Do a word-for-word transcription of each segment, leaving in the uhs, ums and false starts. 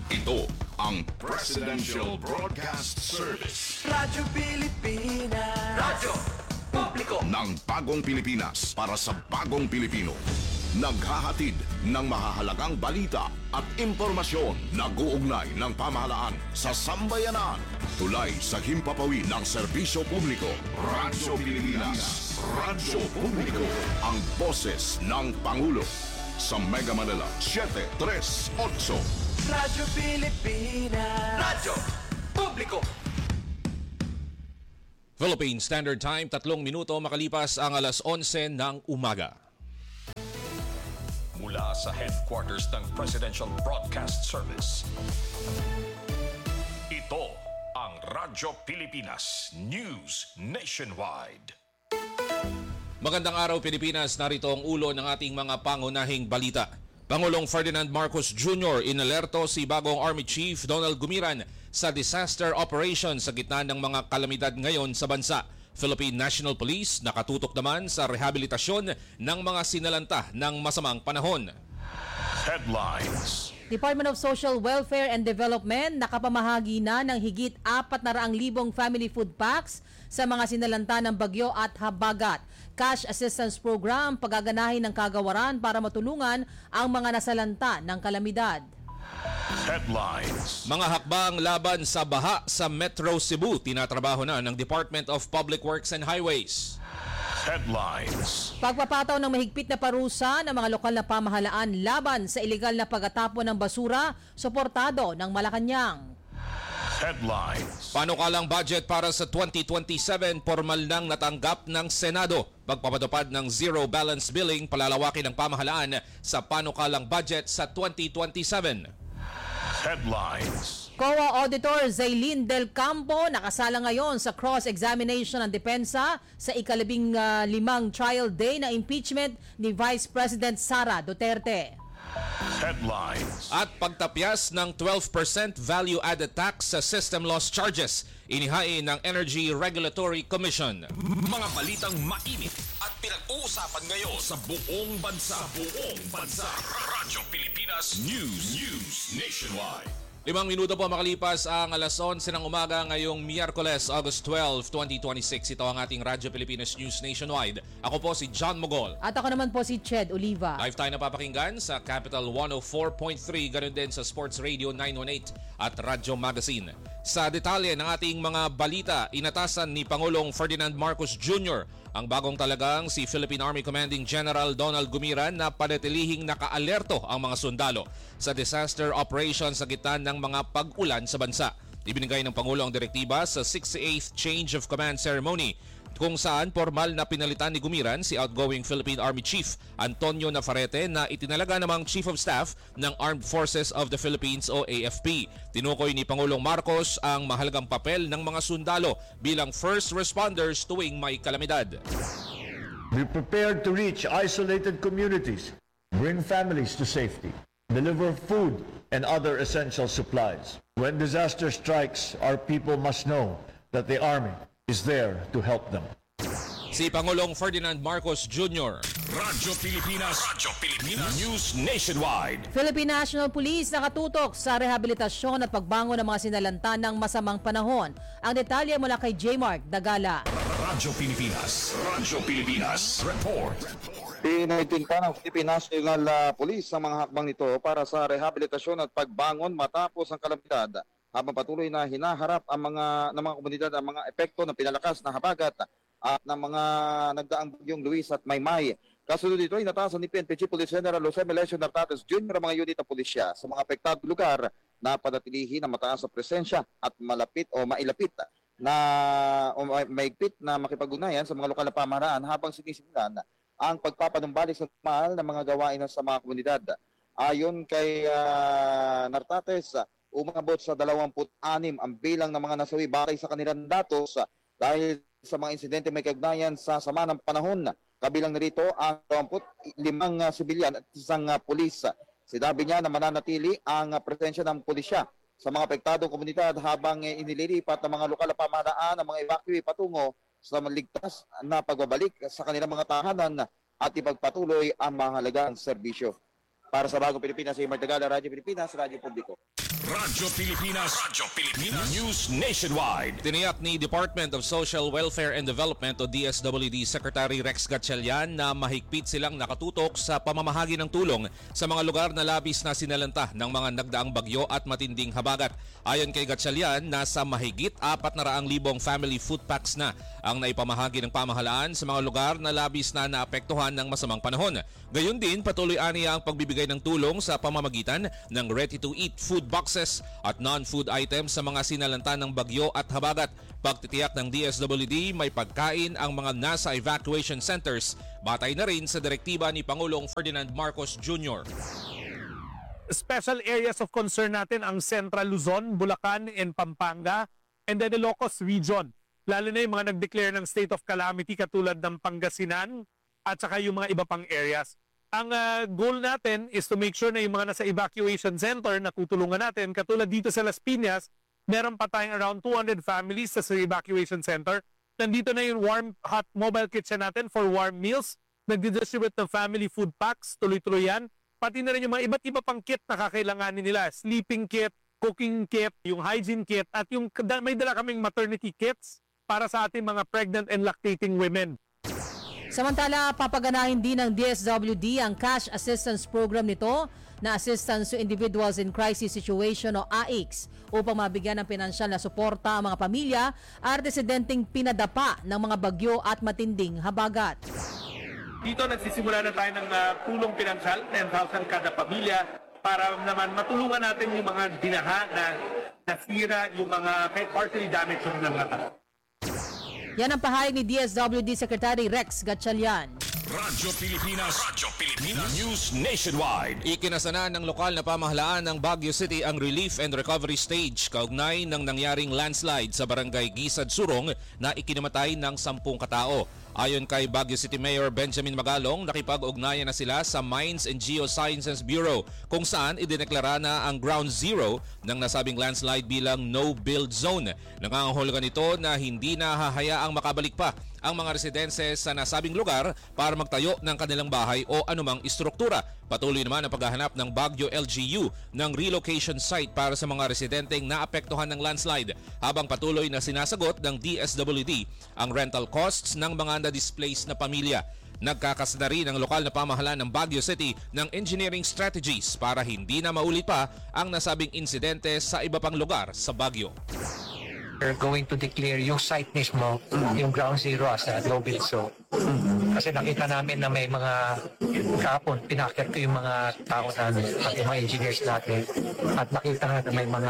Ito ang Presidential Broadcast Service. Radyo Pilipinas. Radyo Publiko ng bagong Pilipinas para sa bagong Pilipino. Naghahatid ng mahahalagang balita at impormasyon na guugnay ng pamahalaan sa sambayanan. Tulay sa himpapawid ng serbisyo publiko. Radyo Pilipinas. Radyo Publiko. Ang boses ng Pangulo. Sa Mega Manila, seven three eight. Radyo Pilipinas. Radyo Publiko. Philippine Standard Time, tatlong minuto makalipas ang alas onse ng umaga. Mula sa headquarters ng Presidential Broadcast Service, ito ang Radyo Pilipinas News Nationwide. Magandang araw Pilipinas, narito ang ulo ng ating mga pangunahing balita. Pangulong Ferdinand Marcos Junior inalerto si bagong Army Chief Donald Gumiran sa disaster operation sa gitna ng mga kalamidad ngayon sa bansa. Philippine National Police nakatutok naman sa rehabilitasyon ng mga sinalanta ng masamang panahon. Headlines. Department of Social Welfare and Development nakapamahagi na ng higit apat na raang libong family food packs sa mga sinalanta ng bagyo at habagat. Cash Assistance Program pagaganahin ng kagawaran para matulungan ang mga nasalanta ng kalamidad. Headlines. Mga hakbang laban sa baha sa Metro Cebu tinatrabaho na ng Department of Public Works and Highways. Headlines. Pagpapataw ng mahigpit na parusa ng mga lokal na pamahalaan laban sa ilegal na pagtatapon ng basura, suportado ng Malacanang. Headlines. Panukalang budget para sa twenty twenty-seven, formal nang natanggap ng Senado. Pagpapatupad ng zero balance billing, palalawakin ng pamahalaan sa panukalang budget sa twenty twenty-seven. Headlines. C O A Auditor Zaylin Del Campo nakasala ngayon sa cross-examination ng depensa sa ikalabing uh, limang trial day na impeachment ni Vice President Sara Duterte. Headlines. At pagtapyas ng twelve percent value-added tax sa system loss charges, inihain ng Energy Regulatory Commission. Mga balitang mainit at pinag-uusapan ngayon sa buong bansa. Sa buong bansa. Radyo Pilipinas News. News Nationwide. Limang minuto po makalipas ang alas onse ng umaga ngayong Miyerkules, August twelfth, twenty twenty-six. Ito ang ating Radyo Pilipinas News Nationwide. Ako po si John Mogol. At ako naman po si Ched Oliva. Live tayo napapakinggan sa Capital one oh four point three, ganoon din sa Sports Radio nine one eight at Radyo Magazine. Sa detalye ng ating mga balita, inatasan ni Pangulong Ferdinand Marcos Junior ang bagong talagang si Philippine Army Commanding General Donald Gumiran na panatilihing nakaalerto ang mga sundalo sa disaster operation sa gitna ng mga pag-ulan sa bansa. Ibinigay ng Pangulo ang direktiba sa sixty-eighth Change of Command Ceremony kung saan formal na pinalitan ni Gumiran si outgoing Philippine Army Chief Antonio Navarrete na itinalaga namang Chief of Staff ng Armed Forces of the Philippines o A F P. Tinukoy ni Pangulong Marcos ang mahalagang papel ng mga sundalo bilang first responders tuwing may kalamidad. Be prepared to reach isolated communities, bring families to safety, deliver food and other essential supplies. When disaster strikes, our people must know that the Army is there to help them. Si Pangulong Ferdinand Marcos Junior Radyo Pilipinas. Radyo Pilipinas News Nationwide. Philippine National Police nakatutok sa rehabilitasyon at pagbangon ng mga sinalanta ng masamang panahon. Ang detalye mula kay J. Mark Dagala. Radyo Pilipinas. Radyo Pilipinas. Report. Pinaitinta ng Philippine National uh, Police ang mga hakbang nito para sa rehabilitasyon at pagbangon matapos ang kalamidad, habang patuloy na hinaharap ang mga ng mga komunidad ang mga epekto ng pinalakas na habagat at ng mga nagdaang bagyong Luis at Maymay. Kasunod dito, inatasan ni P N P Chief Police General Jose Melesio Nartates Junior ang mga unit ng pulisya sa mga apektadong lugar na panatilihin ang mataas na presensya at malapit o mailapit na o maigpit na makipag-ugnayan sa mga lokal na pamahalaan habang sinisimulan ang pagpapanumbalik sa mahal ng mga gawain sa mga komunidad. Ayon kay uh, Nartates, umabot sa dalawampu't anim ang bilang ng mga nasawi batay sa kanilang datos dahil sa mga insidente may kaugnayan sa sama ng panahon. Kabilang narito ang dalawampu't limang uh, sibilyan at isang uh, pulis. Sinabi niya na mananatili ang uh, presensya ng pulisya sa mga apektadong komunidad habang uh, inililipat ng mga lokal na pamahalaan ang mga evacuee patungo sa maligtas na pagbabalik sa kanilang mga tahanan at ipagpatuloy ang mahalagang serbisyo. Para sa Bagong Pilipinas, si Martagala, Radyo Pilipinas, Radyo Publiko. Radyo Pilipinas, Radyo Pilipinas, News Nationwide. Tiniyak ni Department of Social Welfare and Development o D S W D Secretary Rex Gatchalian na mahigpit silang nakatutok sa pamamahagi ng tulong sa mga lugar na labis na sinalanta ng mga nagdaang bagyo at matinding habagat. Ayon kay Gatchalian, nasa mahigit apat na raang libong family food packs na ang naipamahagi ng pamahalaan sa mga lugar na labis na naapektuhan ng masamang panahon. Gayon din, patuloy aniya ang pagbibigay ng tulong sa pamamagitan ng ready-to-eat food boxes at non-food items sa mga sinalanta ng bagyo at habagat. Pagtitiyak ng D S W D, may pagkain ang mga nasa evacuation centers, batay na rin sa direktiba ni Pangulong Ferdinand Marcos Junior Special areas of concern natin ang Central Luzon, Bulacan, and Pampanga, and then the Ilocos region. Lalo na yung mga nag-declare ng state of calamity katulad ng Pangasinan at saka yung mga iba pang areas. Ang uh, goal natin is to make sure na yung mga nasa evacuation center na tutulungan natin, katulad dito sa Las Piñas, meron pa tayong around two hundred families sa evacuation center. Nandito na yung warm hot mobile kitchen natin for warm meals. Nagdidistribute ng family food packs, tuloy-tuloy yan. Pati na rin yung mga iba't iba pang kit na kakailanganin nila. Sleeping kit, cooking kit, yung hygiene kit, at yung may dala kaming maternity kits para sa ating mga pregnant and lactating women. Samantala, papaganahin din ng D S W D ang cash assistance program nito na Assistance to Individuals in Crisis Situation o A I C S upang mabigyan ng pinansyal na suporta ang mga pamilya at residenteng pinadapa ng mga bagyo at matinding habagat. Dito nagsisimula na tayo ng uh, tulong pinansyal, ten thousand kada pamilya, para naman matulungan natin yung mga dinaha na nasira, yung mga kahit partially damaged yung mga tao. Yan ang pahayag ni D S W D Secretary Rex Gatchalian. Radyo Pilipinas, Radyo Pilipinas, News Nationwide. Ikinasana ng lokal na pamahalaan ng Baguio City ang relief and recovery stage kaugnay ng nangyaring landslide sa barangay Gisad Surong na ikinamatay ng sampung katao. Ayon kay Baguio City Mayor Benjamin Magalong, nakipag-ugnayan na sila sa Mines and Geosciences Bureau kung saan idineklara na ang ground zero ng nasabing landslide bilang no-build zone. Nangangahulugan ito na hindi na hahayaang makabalik pa ang mga residente sa nasabing lugar para magtayo ng kanilang bahay o anumang istruktura. Patuloy naman ang paghahanap ng Baguio L G U ng relocation site para sa mga residenteng naapektuhan ng landslide habang patuloy na sinasagot ng D S W D ang rental costs ng mga na-displaced na pamilya. Nagkakasada rin ang lokal na pamahalaan ng Baguio City ng engineering strategies para hindi na maulit pa ang nasabing insidente sa iba pang lugar sa Baguio. We're going to declare yung site mismo, yung ground zero as a no-build zone. Kasi nakita namin na may mga kahapon, pinakit ko yung mga tao namin at yung mga engineers natin at nakita na may mga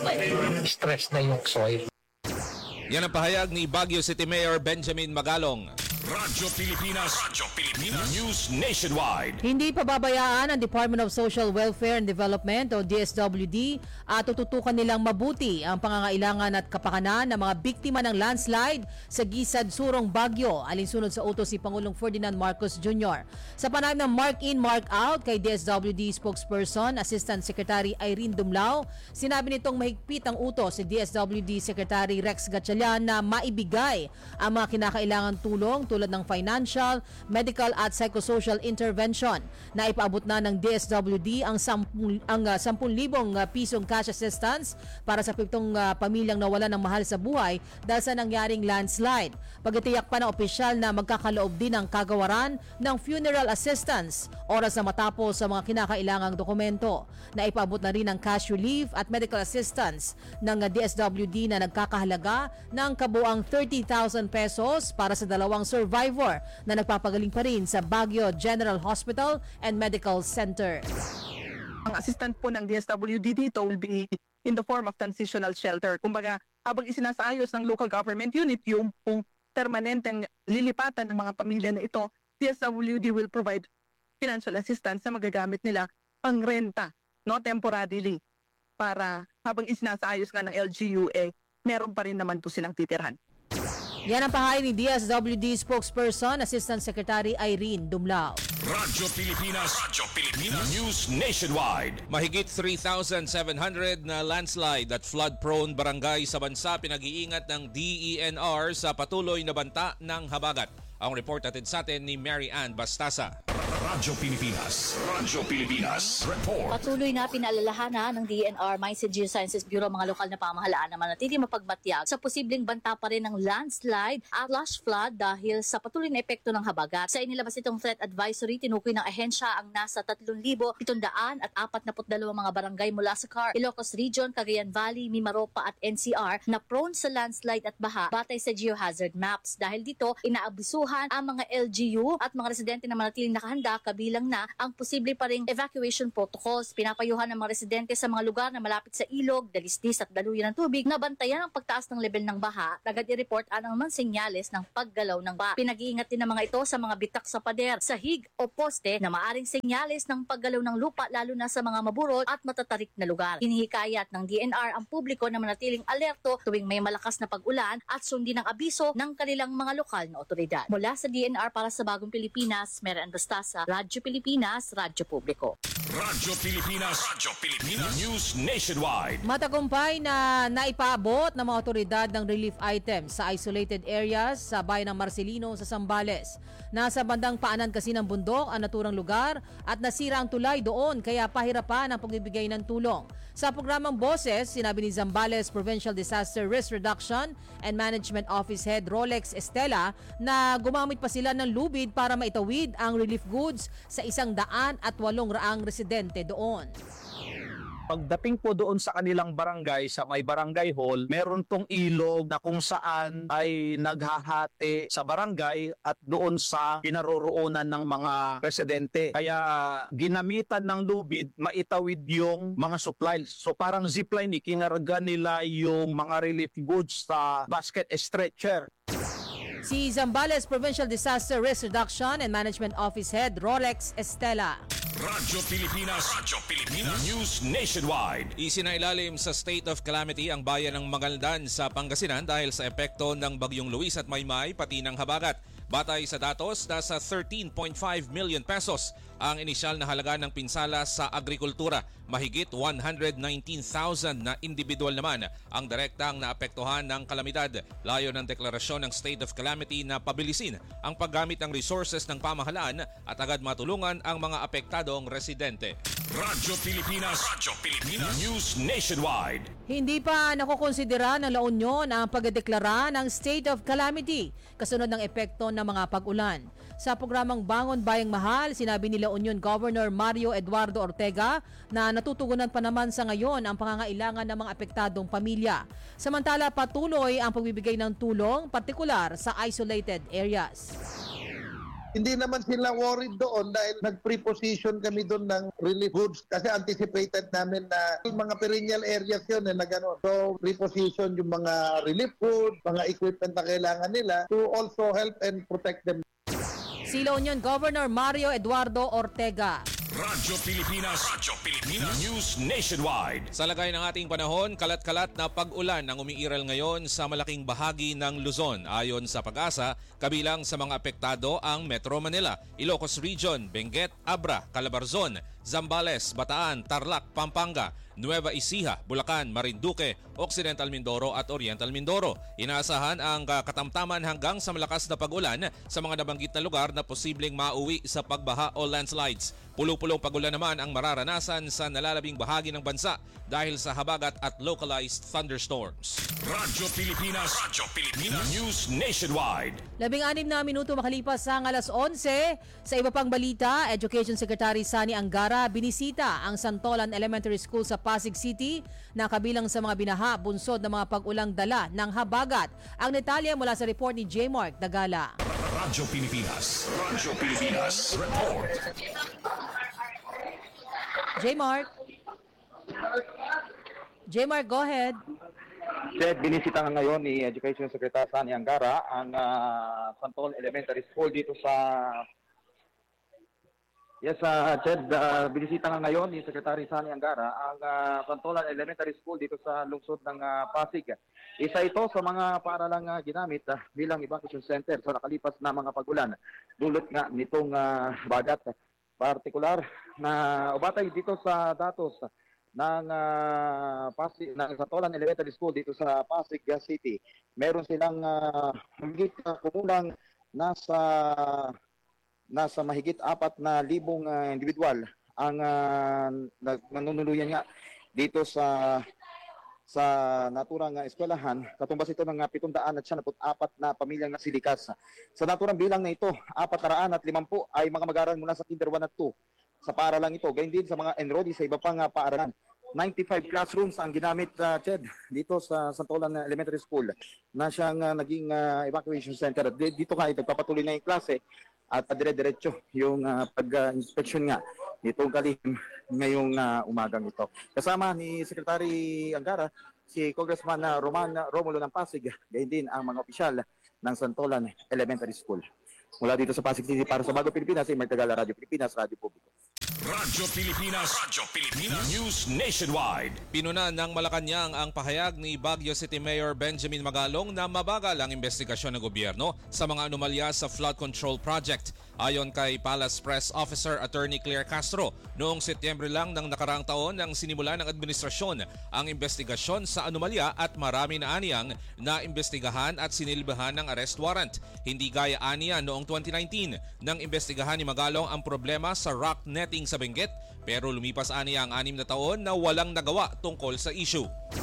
stress na yung soil. Yan ang pahayag ni Baguio City Mayor Benjamin Magalong. Radyo Pilipinas, Radyo Pilipinas, News Nationwide. Hindi pababayaan ng Department of Social Welfare and Development o D S W D at tututukan nilang mabuti ang pangangailangan at kapakanan ng mga biktima ng landslide sa Gisad Surong, Baguio, alinsunod sa utos ni Pangulong Ferdinand Marcos Junior Sa panayam ng Mark In, Mark Out kay D S W D spokesperson, Assistant Secretary Irene Dumlao, sinabi nitong mahigpit ang utos si D S W D Secretary Rex Gatchalian na maibigay ang mga kinakailangan tulong tulad ng financial, medical at psychosocial intervention. Na ipaabot na ng D S W D ang sampung, ang uh, sampung libong uh, pisong cash assistance para sa pitong uh, pamilyang nawalan ng mahal sa buhay dahil sa nangyaring landslide. Pagtitiyak pa ng opisyal na magkakaloob din ang kagawaran ng funeral assistance oras na matapos sa mga kinakailangang dokumento. Na ipaabot na rin ang cash relief at medical assistance ng uh, D S W D na nagkakahalaga ng kabuang thirty thousand pesos para sa dalawang survivor na nagpapagaling pa rin sa Baguio General Hospital and Medical Center. Ang assistant po ng D S W D dito will be in the form of transitional shelter. Kumbaga, habang isinasaayos ng local government unit yung pong permanenteng lilipatan ng mga pamilya na ito, D S W D will provide financial assistance na magagamit nila pang renta, no, temporarily, para habang isinasaayos nga ng L G U, eh, meron pa rin naman po silang titirhan. Yan ang pahay ni D S W D spokesperson, Assistant Secretary Irene Dumlao. Radyo Pilipinas, Radyo Pilipinas, News Nationwide. Mahigit three thousand seven hundred na landslide at flood-prone barangay sa bansa pinag-iingat ng D E N R sa patuloy na banta ng habagat. Ang report natin sa atin ni Mary Ann Bastasa. Radyo Pilipinas. Radyo Pilipinas. Report. Patuloy na pinaalalahanan ng D N R Mines and Geosciences Bureau mga lokal na pamahalaan na manatili mapagmatyag sa posibleng banta pa rin ng landslide at flash flood dahil sa patuloy na epekto ng habagat. Sa inilabas itong threat advisory, tinukoy ng ahensya ang nasa tatlong libo pitong daan at apat na dalawang mga barangay mula sa C A R, Ilocos Region, Cagayan Valley, Mimaropa at N C R na prone sa landslide at baha batay sa geohazard maps. Dahil dito, inaabisuhan ang mga L G U at mga residente na manatiling nakahanda kabilang na ang posible pa ring evacuation protocols. Pinapayuhan ng mga residente sa mga lugar na malapit sa ilog, dalisdis at daluyan ng tubig na bantayan ang pagtaas ng level ng baha. Agad i-report anong man senyales ng paggalaw ng baha. Pinag-iingat din ng mga ito sa mga bitak sa pader, sahig o poste na maaring senyales ng paggalaw ng lupa lalo na sa mga maburol at matatarik na lugar. Hinihikayat ng D N R ang publiko na manatiling alerto tuwing may malakas na pag-ulan at sundin ang abiso ng kanilang mga lokal na otoridad. Mula sa D N R para sa Bagong Pilipinas, Mera Bastasa, Radyo Pilipinas, Radyo Publiko. Radyo Pilipinas. Radyo Pilipinas. News Nationwide. Matagumpay na naipaabot ng mga otoridad ng relief items sa isolated areas sa bayan ng Marcelino sa Zambales. Nasa bandang paanan kasi ng bundok ang naturang lugar at nasira ang tulay doon kaya pahirapan ang pagbibigay ng tulong. Sa programang Boses, sinabi ni Zambales Provincial Disaster Risk Reduction and Management Office Head Rolex Estela na gumamit pa sila ng lubid para maitawid ang relief goods sa isang daan at walong raang residente doon. Pagdating po doon sa kanilang barangay, sa may barangay hall, meron tong ilog na kung saan ay naghahati sa barangay at doon sa kinaroroonan ng mga residente. Kaya ginamitan ng lubid, maitawid yung mga supplies. So parang zipline, ikinarga nila yung mga relief goods sa basket stretcher. Si Zambales Provincial Disaster Risk Reduction and Management Office Head Rolex Estela. Radyo Pilipinas. Radyo Pilipinas. News Nationwide. Isinailalim sa state of calamity ang bayan ng Magaldan sa Pangasinan dahil sa epekto ng Bagyong Luis at Maymay pati ng habagat. Batay sa datos, nasa thirteen point five million pesos ang inisyal na halaga ng pinsala sa agrikultura. Mahigit one hundred nineteen thousand na individual naman ang direktang naapektuhan ng kalamidad. Layo ng deklarasyon ng state of calamity na pabilisin ang paggamit ng resources ng pamahalaan at agad matulungan ang mga apektadong residente. Radyo Pilipinas. Radyo Pilipinas. News Nationwide. Hindi pa nakukonsidera ng La Union ang pagdedeklara ng state of calamity kasunod ng epekto ng mga pag-ulan. Sa programang Bangon Bayang Mahal, sinabi ni La Union Governor Mario Eduardo Ortega na natutugunan pa naman sa ngayon ang pangangailangan ng mga apektadong pamilya. Samantala, patuloy ang pagbibigay ng tulong, partikular sa isolated areas. Hindi naman sila worried doon dahil nag-preposition kami doon ng relief goods kasi anticipated namin na yung mga perennial areas yun eh, na gano'n. So, preposition yung mga relief goods, mga equipment na kailangan nila to also help and protect them. Si La Union Governor Mario Eduardo Ortega. Radyo Pilipinas. Radyo Pilipinas. News Nationwide. Sa lagay ng ating panahon, kalat-kalat na pag-ulan ang umiiral ngayon sa malaking bahagi ng Luzon. Ayon sa Pag-asa, kabilang sa mga apektado ang Metro Manila, Ilocos Region, Benguet, Abra, Calabarzon, Zambales, Bataan, Tarlac, Pampanga, Nueva Ecija, Bulacan, Marinduque, Occidental Mindoro at Oriental Mindoro. Inaasahan ang katamtaman hanggang sa malakas na pag-ulan sa mga nabanggit na lugar na posibleng mauwi sa pagbaha o landslides. Pulo-pulong pag-ulan naman ang mararanasan sa nalalabing bahagi ng bansa dahil sa habagat at localized thunderstorms. Radyo Pilipinas. Radyo Pilipinas. News Nationwide. Labing-anim na minuto makalipas ang alas onse. Sa iba pang balita, Education Secretary Sani Angara binisita ang Santolan Elementary School sa Pasig City na kabilang sa mga binaha bunsod ng mga pag-ulang dala ng habagat. Ang detalye mula sa report ni J. Mark Dagala. Radyo Pilipinas. Radyo Pilipinas. Report. J. Mark. J. Mark, go ahead. Sir, binisita nga ngayon ni Education Secretary Sani Angara ang uh, Santolan Elementary School dito sa Yes, uh, Ted, uh, binisita nga ngayon ni Secretary Sani Angara ang uh, Santolan Elementary School dito sa lungsod ng uh, Pasig. Isa ito sa mga paaralang uh, ginamit uh, bilang evacuation center sa nakalipas na mga pag-ulan. Dulot nga nitong uh, bagat, partikular na ubatay dito sa datos ng uh, Pasig, ng Santolan Elementary School dito sa Pasig City. Meron silang uh, higit uh, kumulang nasa nasa mahigit apat na libong uh, individual ang uh, nanunuluyan nga dito sa sa naturang uh, eskwelahan. Katumbas ito ng uh, pitong daan at apat na pamilyang nasilikas. Sa naturang bilang na ito, apat na raan at limampu ay mga mag-aaral mula sa Kinder one at two. Sa paaralang ito, gayon din sa mga enrollee sa iba pang uh, paaralan. ninety-five classrooms ang ginamit, uh, Ched, dito sa Santolan Elementary School na siyang uh, naging uh, evacuation center. At dito nga, nagpapatuloy na yung klase at uh, dire-diretso yung uh, pag-inspection nga nitong kalihim ngayong uh, umagang ito. Kasama ni Secretary Angara, si Congressman uh, Roman Romulo ng Pasig, gayon din ang mga opisyal ng Santolan Elementary School. Mula dito sa Pasig City para sa Bagong Pilipinas, si Martagala, Radio Pilipinas, Radio Publiko. Radyo Pilipinas, Radyo Pilipinas, News Nationwide. Pinuna ng Malacanang ang pahayag ni Baguio City Mayor Benjamin Magalong na mabagal ang investigasyon ng gobyerno sa mga anomalya sa flood control project. Ayon kay Palace Press Officer Attorney Claire Castro, noong Setyembre lang ng nakaraang taon nang sinimula ng administrasyon ang investigasyon sa anomalya at marami na aniyang na imbestigahan at sinilbahan ng arrest warrant. Hindi gaya aniya noong twenty nineteen nang imbestigahan ni Magalong ang problema sa rock netting sa Benguet, pero lumipas aniya ang anim na taon na walang nagawa tungkol sa issue.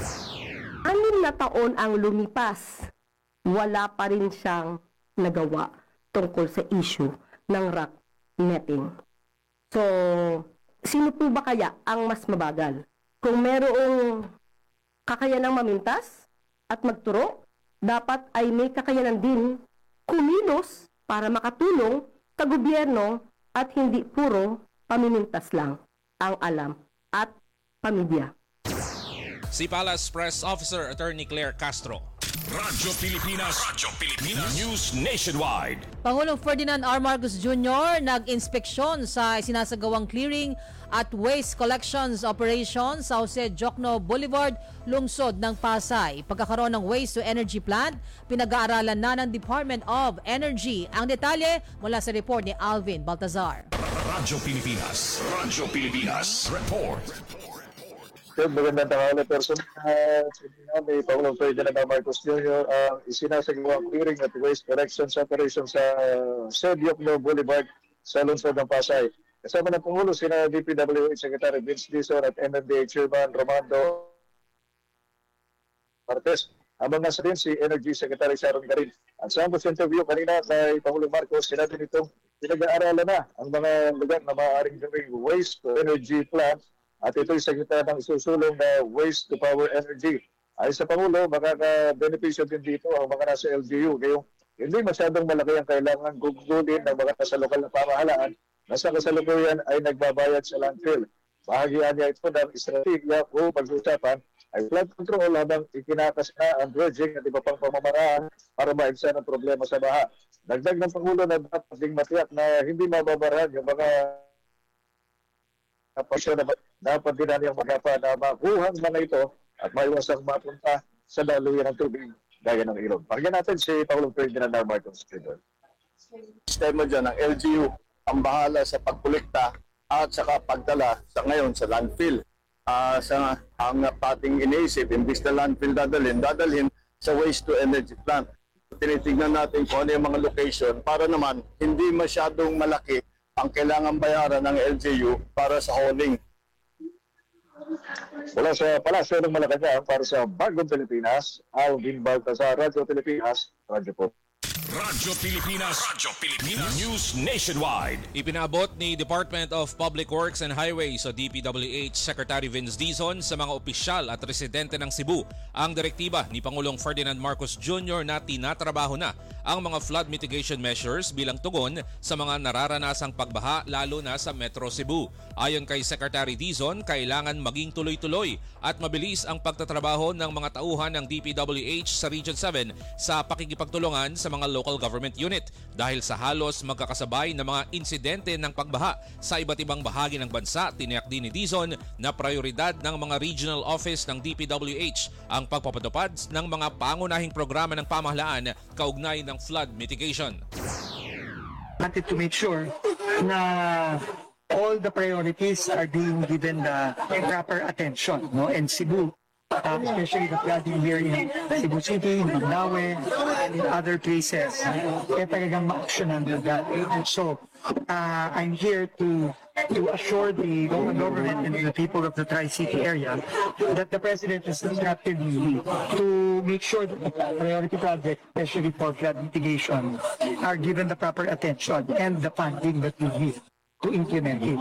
Anim na taon ang lumipas, wala pa rin siyang nagawa tungkol sa issue ng rock netting. So, sino po ba kaya ang mas mabagal? Kung merong kakayanang mamintas at magturo, dapat ay may kakayanan din kumilos para makatulong sa gobyerno at hindi puro pamimintas lang ang alam at pamilya. Si Palace Press Officer Attorney Claire Castro. Radyo Pilipinas, Radyo Pilipinas, News Nationwide. Pangulong Ferdinand R. Marcos Junior nag-inspeksyon sa sinasagawang clearing at waste collections operations sa Jose Jocno Boulevard, lungsod ng Pasay. Pagkakaroon ng waste to energy plant, pinag-aaralan na ng Department of Energy. Ang detalye mula sa report ni Alvin Baltazar. Radyo Pilipinas, Radyo Pilipinas, report. Sir, magandang tanghali. Personal na may Pangulong Ferdinand R. Marcos Junior ang isinasagawang clearing at waste collections operation sa Jose Jocno Boulevard sa lungsod ng Pasay. Kasama ng Pangulo, sina D P W H Secretary Vince Dizon at M M D A Chairman Romando Martes. Habang nasa din si Energy Secretary Sharon Garin. At sa ambos interview kanina kay Pangulong Marcos, sinabi nitong pinag-aaralan na ang mga lugar na maaaring gawing waste to energy plant. At ito'y sagita ng isusulong na waste to power energy. Ay sa Pangulo, makaka-benepisyo din dito ang mga nasa L G U. Ngayong hindi masyadong malaki ang kailangan gugulin ng mga nasa lokal na pamahalaan na sa kasalukuyan ay nagbabayad sa landfill. Bahagian niya ito ng estrategiya o pag-usapan ay flood control habang ikinakas na ang dredging at iba pang pamamaraan para maibsan ang problema sa baha. Dagdag ng Pangulo na dapat ding matiyak na hindi mababarahan yung mga pasyon na dapat din na yung magapa na makuhang mga ito at maiwasang mapunta sa daluyan ng tubig gaya ng ilog. Pakinggan natin si Pangulong Ferdinand R. Marcos Junior Sistema dyan ng L G U ang bahala sa pagkolekta at saka pagdala sa ngayon sa landfill. Uh, sa ang pating iniisip, imbis na landfill dadalhin, dadalhin sa waste to energy plant. Tinitignan natin kung ano yung mga location para naman hindi masyadong malaki ang kailangan bayaran ng L G U para sa hauling. Wala sa Palasyo ng Malacanang para sa Bagong Pilipinas, Alvin Baltazar, Radyo Pilipinas, Radyo Po. Radyo Pilipinas, Radyo Pilipinas, News Nationwide. Ipinabot ni Department of Public Works and Highways o D P W H Secretary Vince Dizon sa mga opisyal at residente ng Cebu ang direktiba ni Pangulong Ferdinand Marcos Junior na tinatrabaho na ang mga flood mitigation measures bilang tugon sa mga nararanasang pagbaha lalo na sa Metro Cebu. Ayon kay Secretary Dizon, kailangan maging tuloy-tuloy at mabilis ang pagtatrabaho ng mga tauhan ng D P W H sa Region seven sa pakikipagtulungan sa mga local government unit dahil sa halos magkakasabay na mga insidente ng pagbaha sa iba't ibang bahagi ng bansa. Tiniyak din ni Dizon na prioridad ng mga regional office ng D P W H ang pagpapatupad ng mga pangunahing programa ng pamahalaan kaugnay ng flood mitigation. Wanted to make sure na all the priorities are being given the proper attention, no? And Cebu uh, especially the flooding here in Cebu City, Mandaue, and in other places. Kaya talagang ma-actionan that. And so, uh, I'm here to to assure the local government and the people of the Tri-City area that the President has instructed me to make sure that the priority projects, especially for flood mitigation, are given the proper attention and the funding that we need to implement it.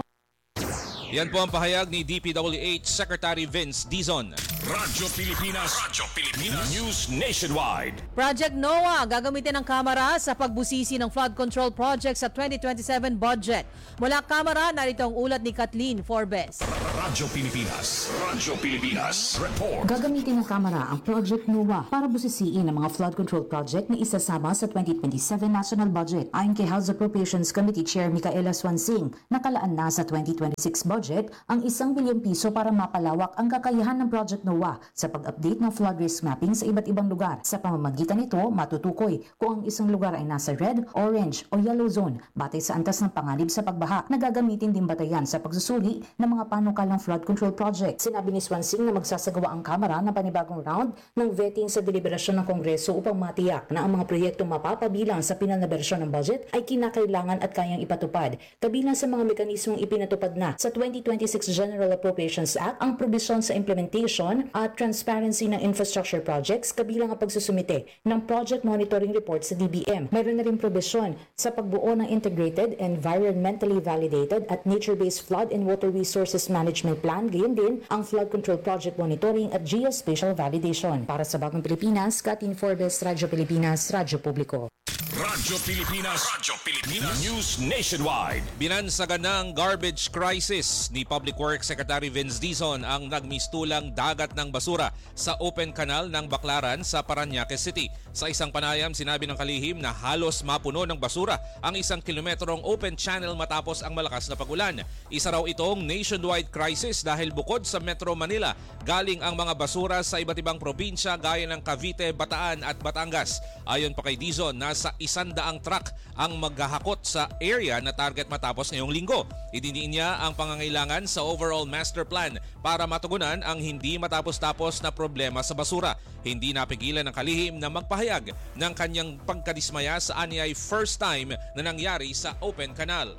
Yan po ang pahayag ni D P W H Secretary Vince Dizon. Radyo Pilipinas, Radyo Pilipinas News Nationwide. Project NOAA gagamitin ng Kamara sa pagbusisi ng flood control project sa twenty twenty-seven budget. Mula Kamara, narito ang ulat ni Kathleen Forbes. Radyo Pilipinas, Radyo Pilipinas Report. Gagamitin ng Kamara ang Project NOAA para busisiin ang mga flood control project na isasama sa twenty twenty-seven national budget. Ayon kay House Appropriations Committee Chair Micaela Swansing, nakalaan na sa twenty twenty-six budget ang isang bilyong piso para mapalawak ang kakayahan ng Project NOAA sa pag-update ng flood risk mapping sa iba't ibang lugar. Sa pamamagitan nito, matutukoy kung ang isang lugar ay nasa red, orange o yellow zone batay sa antas ng panganib sa pagbaha na gagamitin din batayan sa pagsusuli ng mga panukalang flood control project. Sinabi ni Swansing na magsasagawa ang Kamara ng panibagong round ng vetting sa deliberasyon ng Kongreso upang matiyak na ang mga proyektong mapapabilang sa pinal na bersyon ng budget ay kinakailangan at kayang ipatupad. Kabilang sa mga mekanismong ipinatupad na sa twenty twenty-six General Appropriations Act ang probisyon sa implementation at transparency ng infrastructure projects kabilang ang pagsusumite ng project monitoring report sa D B M. Mayroon na rin probisyon sa pagbuo ng integrated, environmentally validated at nature-based flood and water resources management plan, gayon din ang flood control project monitoring at geospatial validation. Para sa Bagong Pilipinas, Kathleen Forbes, Radyo Pilipinas, Radyo Publiko. Radyo Pilipinas, Radyo Pilipinas News Nationwide. Binansagan ng garbage crisis ni Public Works Secretary Vince Dizon ang nagmistulang dagat ng basura sa open canal ng Baclaran sa Parañaque City. Sa isang panayam, sinabi ng kalihim na halos mapuno ng basura ang isang kilometrong open channel matapos ang malakas na pag-ulan. Isa raw itong nationwide crisis dahil bukod sa Metro Manila, galing ang mga basura sa iba't ibang probinsya gaya ng Cavite, Bataan at Batangas. Ayon pa kay Dizon, nasa isandaang truck ang maghahakot sa area na target matapos ngayong linggo. Idiniin niya ang pangangailangan sa overall master plan para matugunan ang hindi matapos-tapos na problema sa basura. Hindi napigilan ng kalihim na magpahayag ng kanyang pagkadismaya sa anyay first time na nangyari sa open canal.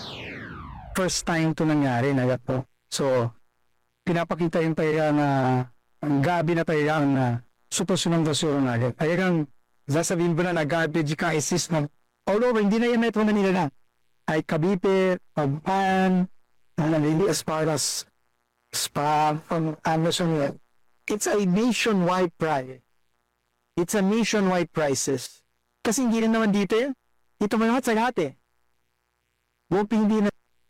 First time to nangyari na ito. So, pinapakita yung talagang uh, ang gabi na talagang uh, supasunong basura na. Talagang sasabihin ba na nag-garbage crisis na all over, hindi na yung Metro Manila na. Ay Cavite, Pagpan, really as far as Spa, from Amazon. It's a nationwide price. It's a nationwide crisis. Kasi hindi na naman dito yan. Dito mo lahat sa lahat eh. Buong hindi na.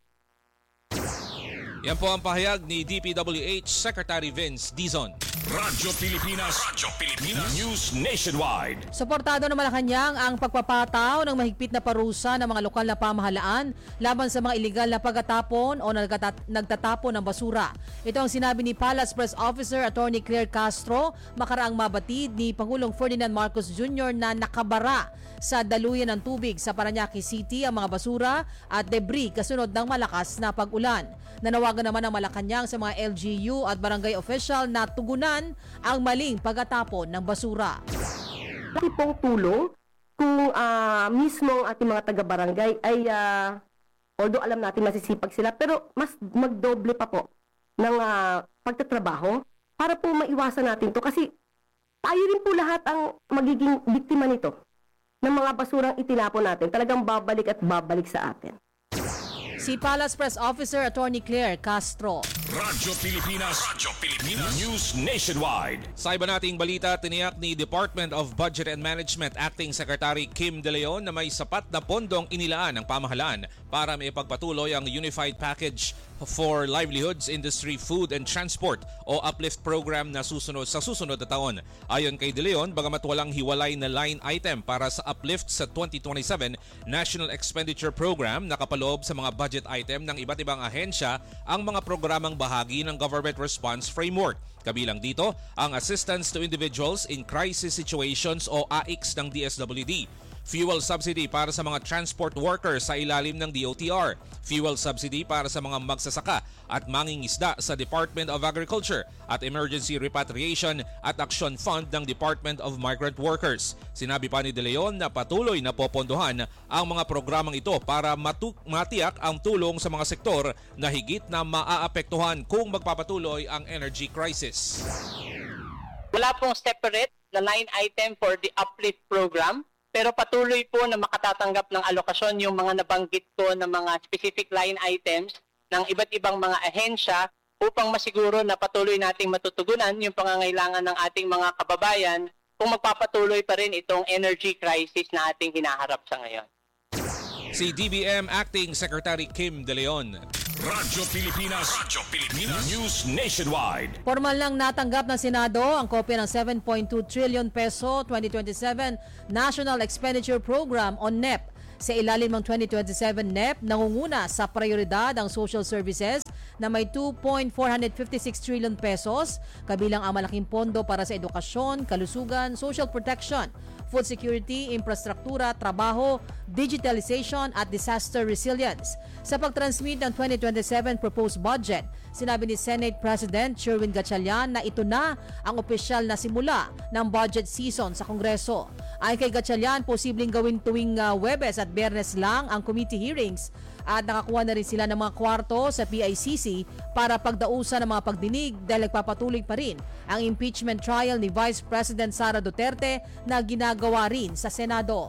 Yan po ang pahayag ni D P W H Secretary Vince Dizon. Radyo Pilipinas, Radyo Pilipinas News Nationwide. Suportado ng Malacanang ang pagpapataw ng mahigpit na parusa ng mga lokal na pamahalaan laban sa mga iligal na pagtatapon o nagtat- nagtatapon ng basura. Ito ang sinabi ni Palace Press Officer Attorney Claire Castro makaraang mabatid ni Pangulong Ferdinand Marcos Junior na nakabara sa daluyan ng tubig sa Parañaque City ang mga basura at debris kasunod ng malakas na pag-ulan. Nanawagan naman ang Malacanang sa mga L G U at barangay official na tugunan ang maling pagtatapon ng basura. Laki pong tulong kung uh, mismo ang ating mga taga-barangay ay, uh, although alam natin masisipag sila, pero mas magdoble pa po ng uh, pagtatrabaho para po maiwasan natin to. Kasi tayo rin po lahat ang magiging biktima nito ng mga basurang itinapon natin. Talagang babalik at babalik sa atin. Si Palace Press Officer Attorney Claire Castro. Radyo Pilipinas, Radyo Pilipinas News Nationwide. Sa iba nating balita, tiniyak ni Department of Budget and Management Acting Secretary Kim De Leon na may sapat na pondong inilaan ng pamahalaan para maipagpatuloy ang Unified Package for Livelihoods, Industry, Food and Transport o Uplift Program na susunod sa susunod na taon. Ayon kay De Leon, bagamat walang hiwalay na line item para sa Uplift sa twenty twenty-seven National Expenditure Program, nakapaloob sa mga budget item ng iba't ibang ahensya ang mga programang bahagi ng Government Response Framework. Kabilang dito ang Assistance to Individuals in Crisis Situations o A I C S ng D S W D, fuel subsidy para sa mga transport workers sa ilalim ng D O T R, fuel subsidy para sa mga magsasaka at mangingisda sa Department of Agriculture at emergency repatriation at action fund ng Department of Migrant Workers. Sinabi pa ni De Leon na patuloy na popondohan ang mga programang ito para matu- matiyak ang tulong sa mga sektor na higit na maaapektuhan kung magpapatuloy ang energy crisis. Wala pong separate na line item for the uplift program, pero patuloy po na makatatanggap ng alokasyon yung mga nabanggit ko na mga specific line items ng iba't ibang mga ahensya upang masiguro na patuloy nating matutugunan yung pangangailangan ng ating mga kababayan kung magpapatuloy pa rin itong energy crisis na ating hinaharap sa ngayon. Si D B M Acting Secretary Kim De Leon. Radyo Pilipinas, Radyo Pilipinas News Nationwide. Formal lang natanggap ng Senado ang kopya ng seven point two trillion peso twenty twenty-seven National Expenditure Program o N E P. Sa ilalim ng twenty twenty-seven N E P, nangunguna sa prioridad ang social services na may two point four five six trillion pesos, kabilang ang malaking pondo para sa edukasyon, kalusugan, social protection, food security, infrastruktura, trabaho, digitalization at disaster resilience. Sa pagtransmit ng twenty twenty-seven proposed budget, sinabi ni Senate President Sherwin Gatchalian na ito na ang opisyal na simula ng budget season sa Kongreso. Ayon kay Gatchalian, posibleng gawin tuwing uh, Webes at Biyernes lang ang committee hearings at nakakuha na rin sila ng mga kwarto sa P I C C para pagdausan ng mga pagdinig dahil nagpapatuloy pa rin ang impeachment trial ni Vice President Sara Duterte na ginagawa rin sa Senado.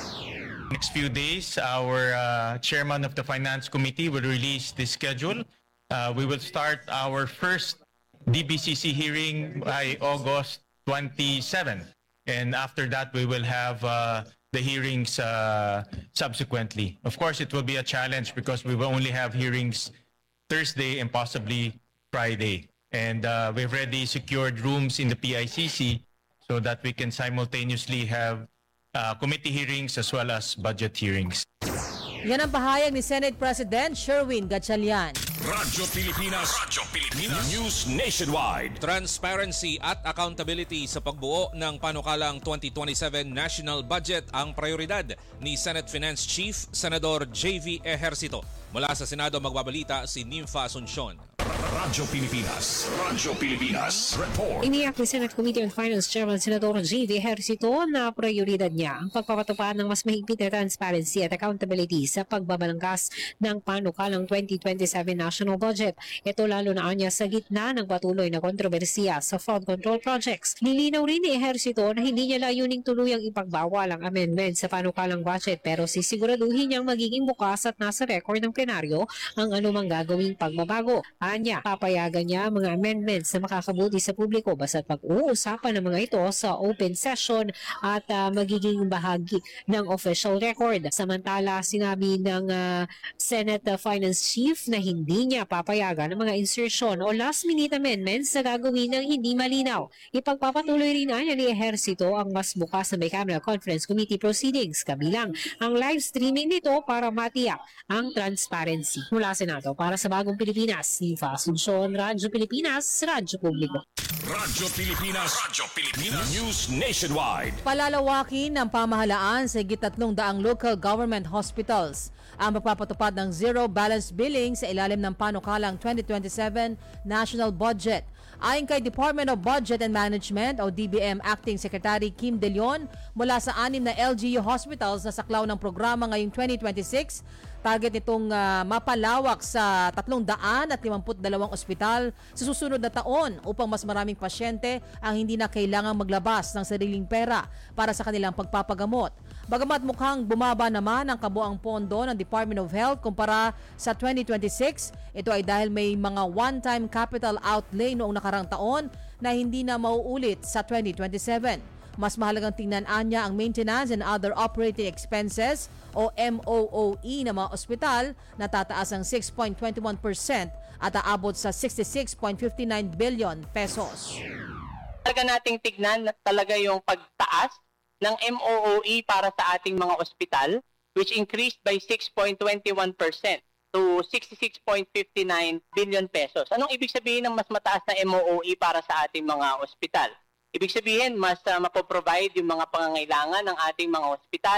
Next few days, our uh, chairman of the Finance Committee will release this schedule. Uh, we will start our first D B C C hearing by August twenty-seventh. And after that, we will have uh, the hearings uh, subsequently. Of course, it will be a challenge because we will only have hearings Thursday and possibly Friday. And uh, we've already secured rooms in the P I C C so that we can simultaneously have uh, committee hearings as well as budget hearings. Yan ang pahayag ni Senate President Sherwin Gatchalian. Radyo Pilipinas, Radyo Pilipinas News Nationwide. Transparency at accountability sa pagbuo ng panukalang twenty twenty-seven National Budget ang prioridad ni Senate Finance Chief Senador J V Ejercito. Mula sa Senado magbabalita si Nympha Asuncion. Radyo Pilipinas, Radyo Pilipinas Report. Iniyak ni Senate Committee on Finance Chairman Senador J V Ejercito na prioridad niya ang pagpapatupad ng mas mahigpit na transparency at accountability sa pagbabalangkas ng panukalang twenty twenty-seven National Budget. Ito lalo na anya sa gitna ng patuloy na kontrobersiya sa flood control projects. Nilinaw rin ni Ejercito na hindi niya layuning tuluyang ipagbawal ang amendment sa panukalang budget pero sisiguraduhin niyang magiging bukas at nasa record ng plenaryo ang anumang gagawing pagbabago. Anya, papayagan niya mga amendments na makakabuti sa publiko basta't pag-uusapan ng mga ito sa open session at uh, magiging bahagi ng official record. Samantala, sinabi ng uh, Senate uh, Finance Chief na hindi niya papayagan ng mga insertion o last-minute amendments na gagawin ng hindi malinaw. Ipagpapatuloy rin niya ni Ejercito ang mas bukas na bicameral conference committee proceedings kabilang ang live streaming nito para matiyak ang transparency. Mula Senado para sa Bagong Pilipinas, Nympha Asuncion, Radyo Pilipinas, Radyo Publiko. Radyo Pilipinas, Radyo Pilipinas News Nationwide. Palalawakin ng pamahalaan sa higit tatlong daang local government hospitals ang magpapatupad ng zero balance billing sa ilalim ng panukalang twenty twenty-seven National Budget. Ayon kay Department of Budget and Management o D B M Acting Secretary Kim De Leon, mula sa anim na L G U hospitals na saklaw ng programa ngayong twenty twenty-six, target nitong uh, mapalawak sa tatlong daan at limampu't dalawang ospital sa susunod na taon upang mas maraming pasyente ang hindi na kailangang maglabas ng sariling pera para sa kanilang pagpapagamot. Bagamat mukhang bumaba naman ang kabuang pondo ng Department of Health kumpara sa twenty twenty-six, ito ay dahil may mga one-time capital outlay noong nakarang taon na hindi na mauulit sa twenty twenty-seven. Mas mahalagang tingnan anya ang maintenance and other operating expenses o M O O E ng mga ospital na tataas ang six point two one percent at aabot sa sixty-six point five nine billion pesos. Talaga nating tignan talaga yung pagtaas ng M O O E para sa ating mga ospital, which increased by six point two one percent to sixty-six point five nine billion pesos. Anong ibig sabihin ng mas mataas na M O O E para sa ating mga ospital? Ibig sabihin, mas uh, mapoprovide yung mga pangangailangan ng ating mga ospital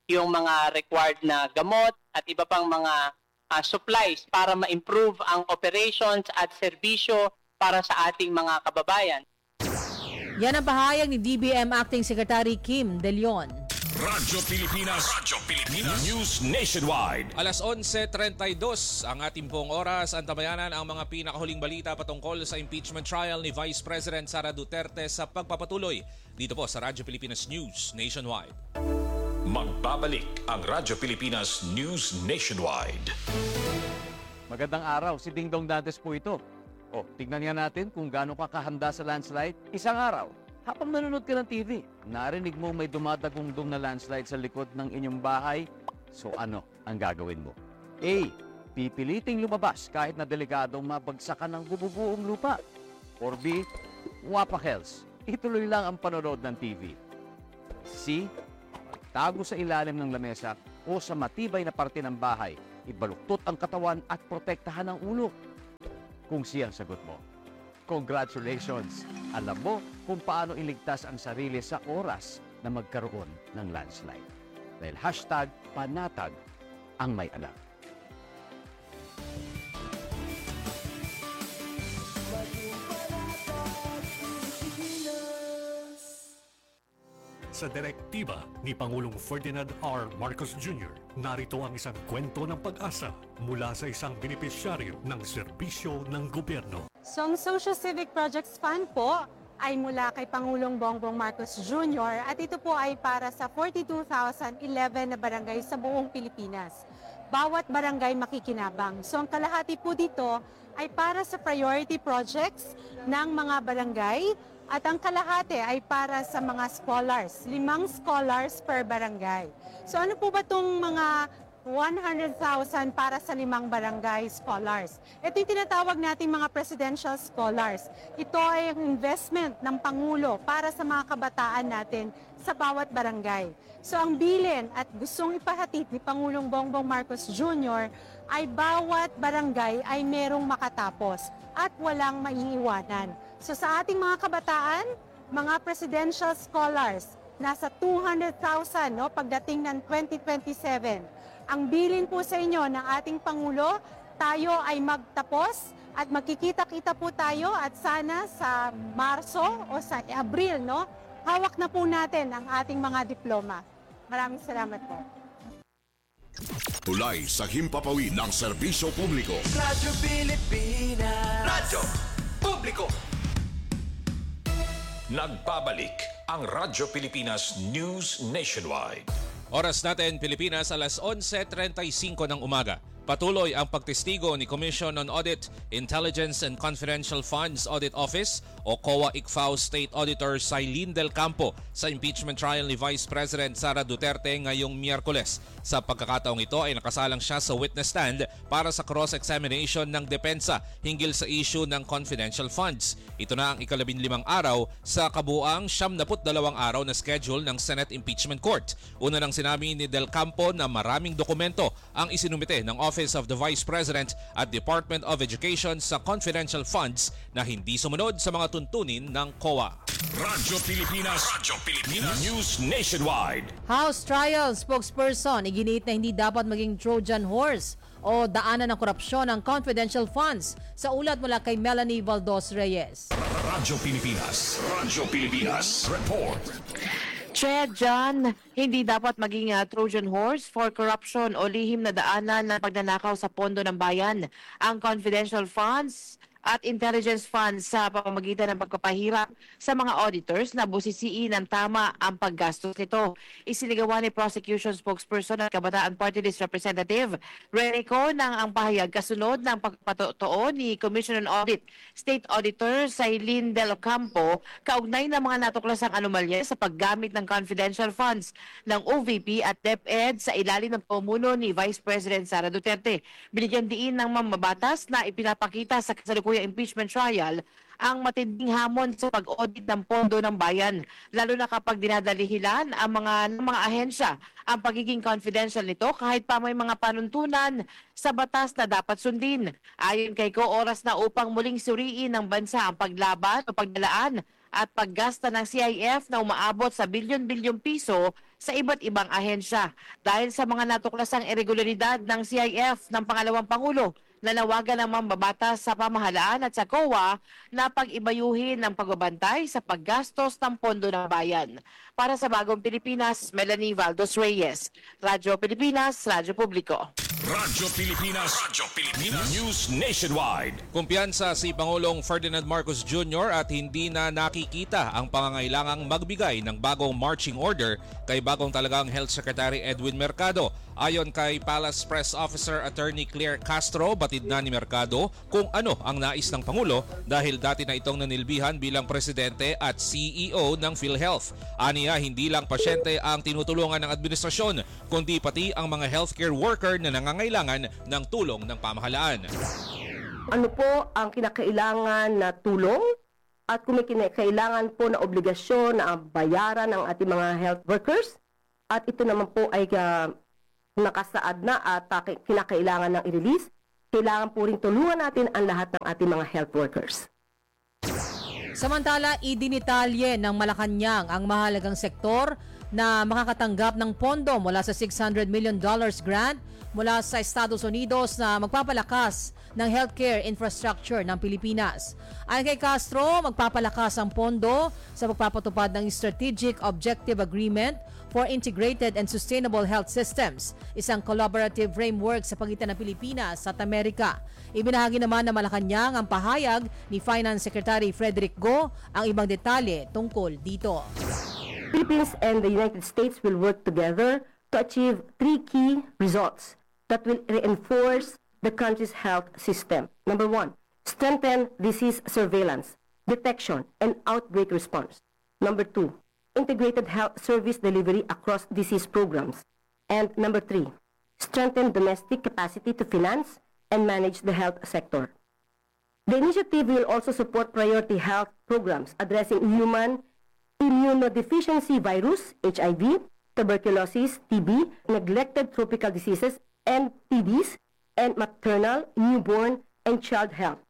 yung mga required na gamot at iba pang mga uh, supplies para ma-improve ang operations at serbisyo para sa ating mga kababayan. Yan ang pahayag ni D B M Acting Secretary Kim De Leon. Radyo Pilipinas, Radyo Pilipinas News Nationwide. Alas onse treinta y dos ang ating pong oras. Antabayanan ang mga pinakahuling balita patungkol sa impeachment trial ni Vice President Sara Duterte sa pagpapatuloy dito po sa Radyo Pilipinas News Nationwide. Magbabalik ang Radyo Pilipinas News Nationwide. Magandang araw, si Dingdong Dantes po ito. O, tignan nga natin kung gaano ka kahanda sa landslide. Isang araw, habang nanonood ka ng T V, narinig mo may dumadagundong na landslide sa likod ng inyong bahay. So ano ang gagawin mo? A. Pipiliting lumabas kahit na delikadong mabagsakan ng bububuong lupa. Or B. Wapakels, ituloy lang ang panonood ng T V. C. Tago sa ilalim ng lamesa o sa matibay na parte ng bahay, ibaluktot ang katawan at protektahan ang ulo. Kung siyang sagot mo, congratulations! Alam mo kung paano iligtas ang sarili sa oras na magkaroon ng landslide. Dahil hashtag panatag ang may anak. Sa direktiba ni Pangulong Ferdinand R. Marcos Junior, narito ang isang kwento ng pag-asa mula sa isang benepisyaryo ng serbisyo ng gobyerno. So ang Social Civic Projects Fund po ay mula kay Pangulong Bongbong Marcos Junior at ito po ay para sa forty-two thousand eleven na barangay sa buong Pilipinas. Bawat barangay makikinabang. So ang kalahati po dito ay para sa priority projects ng mga barangay. At ang kalahati ay para sa mga scholars, limang scholars per barangay. So ano po ba itong mga one hundred thousand para sa limang barangay scholars? Ito yung tinatawag natin mga presidential scholars. Ito ay ang investment ng Pangulo para sa mga kabataan natin sa bawat barangay. So ang bilin at gustong ipahatid ni Pangulong Bongbong Marcos Junior ay bawat barangay ay merong makatapos at walang maiiwanan. So sa ating mga kabataan, mga presidential scholars, nasa two hundred thousand no, pagdating ng twenty twenty-seven. Ang bilin po sa inyo ng ating Pangulo, tayo ay magtapos at magkikita-kita po tayo at sana sa Marso o sa Abril, no, hawak na po natin ang ating mga diploma. Maraming salamat po. Tulay sa himpapawid ng serbisyo publiko. Radyo Pilipinas. Radyo Publiko. Nagbabalik ang Radyo Pilipinas News Nationwide. Oras natin Pilipinas, alas onse treinta y cinco ng umaga. Patuloy ang pagtestigo ni Commission on Audit, Intelligence and Confidential Funds Audit Office o C O A I C F A O State Auditor Sailin Del Campo sa impeachment trial ni Vice President Sara Duterte ngayong Miyerkules. Sa pagkakataong ito ay nakasalang siya sa witness stand para sa cross-examination ng depensa hinggil sa issue ng confidential funds. Ito na ang ikalabinlimang araw sa kabuuang siyam na put dalawang araw na schedule ng Senate Impeachment Court. Una nang sinabi ni Del Campo na maraming dokumento ang isinumite ng Office of the Vice President at Department of Education sa confidential funds na hindi sumunod sa mga tuntunin ng C O A. Radyo Pilipinas, Radyo Pilipinas News Nationwide. House Trial spokesperson iginiit na hindi dapat maging Trojan horse o daanan ng korupsyon ng confidential funds. Sa ulat mula kay Melanie Valdos Reyes. Radyo Pilipinas, Radyo Pilipinas Report. Chair John, hindi dapat maging uh, Trojan horse for corruption o lihim na daanan ng pagnanakaw sa pondo ng bayan ang confidential funds at intelligence funds sa pamamagitan ng pagpapahirap sa mga auditors na busisiin ng tama ang paggastos nito. Isinigawa ni prosecution spokesperson at Kabataan Party List Representative Rene Co ng ang pahayag kasunod ng pagpatotoo ni Commission on Audit State Auditor Sailin Del Campo kaugnay ng mga natuklasang anomalya sa paggamit ng confidential funds ng O V P at DepEd sa ilalim ng pamuno ni Vice President Sara Duterte. Binigyan diin ng mamabatas na ipinapakita sa kasalukuyang impeachment trial ang matinding hamon sa pag-audit ng pondo ng bayan, lalo na kapag dinadalihilan ang mga, ng mga ahensya ang pagiging confidential nito kahit pa may mga panuntunan sa batas na dapat sundin. Ayon kay Co, oras na upang muling suriin ng bansa ang paglaban o pagdalaan at paggasta ng C I F na umaabot sa bilyon-bilyong piso sa iba't ibang ahensya. Dahil sa mga natuklasang irregularidad ng C I F ng pangalawang Pangulo, nanawagan ng mambabatas sa pamahalaan at sa C O A na pag-ibayuhin ang pagbabantay sa paggastos ng pondo ng bayan. Para sa Bagong Pilipinas, Melanie Valdos Reyes, Radyo Pilipinas, Radyo Publiko. Radyo Pilipinas, Radyo Pilipinas, News Nationwide. Kumpiyansa si Pangulong Ferdinand Marcos Junior at hindi na nakikita ang pangangailangang magbigay ng bagong marching order kay bagong talagang Health Secretary Edwin Mercado. Ayon kay Palace Press Officer Attorney Claire Castro, batid na ni Mercado kung ano ang nais ng Pangulo dahil dati na itong nanilbihan bilang presidente at C E O ng PhilHealth. Aniya, hindi lang pasyente ang tinutulungan ng administrasyon, kundi pati ang mga healthcare worker na nangangailangan ng tulong ng pamahalaan. Ano po ang kinakailangan na tulong at kung may kinakailangan po na obligasyon na bayaran ng ating mga health workers at ito naman po ay uh, nakasaad na at uh, kinakailangan ng i-release, kailangan po rin tulungan natin ang lahat ng ating mga health workers. Samantala, idinitalye ng Malacanang ang mahalagang sektor na makakatanggap ng pondo mula sa six hundred million dollars grant mula sa Estados Unidos na magpapalakas ng healthcare infrastructure ng Pilipinas. Ayon kay Castro, magpapalakas ang pondo sa pagpapatupad ng Strategic Objective Agreement for Integrated and Sustainable Health Systems, isang collaborative framework sa pagitan ng Pilipinas at Amerika. Ibinahagi naman ng Malacanang ang pahayag ni Finance Secretary Frederick Go ang ibang detalye tungkol dito. Philippines and the United States will work together to achieve three key results that will reinforce the country's health system. Number one, strengthen disease surveillance, detection, and outbreak response. Number two, integrated health service delivery across disease programs. And number three, strengthen domestic capacity to finance and manage the health sector. The initiative will also support priority health programs addressing human immunodeficiency virus, H I V, tuberculosis, T B, neglected tropical diseases, and T Ds, and maternal, newborn, and child health.